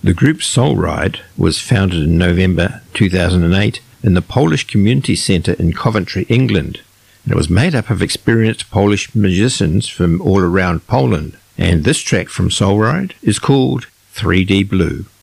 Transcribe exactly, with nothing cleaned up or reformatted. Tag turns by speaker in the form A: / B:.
A: The group Soul Ride was founded in November two thousand eight in the Polish Community Centre in Coventry, England. And it was made up of experienced Polish musicians from all around Poland. And this track from Soul Ride is called three D Blue.